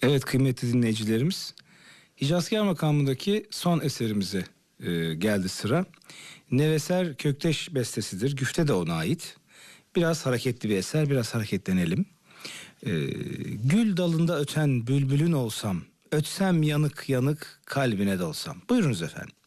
Evet kıymetli dinleyicilerimiz, Hicazkâr makamındaki son eserimize geldi sıra. Neveser Kökteş bestesidir. Güfte de ona ait. Biraz hareketli bir eser, biraz hareketlenelim. Gül dalında öten bülbülün olsam, ötsem yanık yanık kalbine dolsam. Buyurunuz efendim.